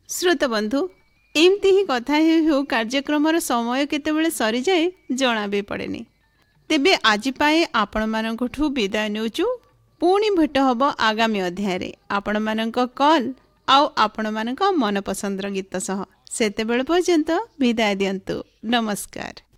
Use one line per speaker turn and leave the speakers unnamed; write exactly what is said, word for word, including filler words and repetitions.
श्रोता बंधु एमती ही कथा हो कार्यक्रम समय केतेबेले सरी जाए जना भी पड़ेनी। तेबे आज पाए आपण मानकठु विदाय नेउचु। पुणी भेट हब आगामी अध्याय आपण मानक कॉल आउ आपण मानक मन पसंदर गीत सह। सेतेबेले पर्यंत विदाय दियंतु। नमस्कार।